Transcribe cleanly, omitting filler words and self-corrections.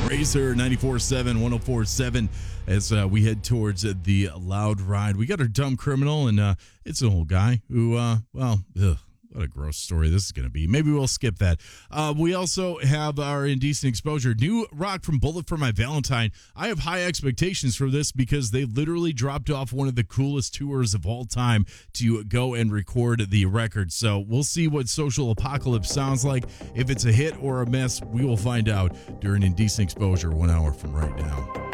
Razor 94.7, 104.7 as we head towards the Loud Ride. We got our dumb criminal, and it's an old guy who, what a gross story this is going to be. Maybe we'll skip that. We also have our Indecent Exposure. New rock from Bullet for My Valentine. I have high expectations for this because they literally dropped off one of the coolest tours of all time to go and record the record. So we'll see what Social Apocalypse sounds like. If it's a hit or a miss, we will find out during Indecent Exposure 1 hour from right now.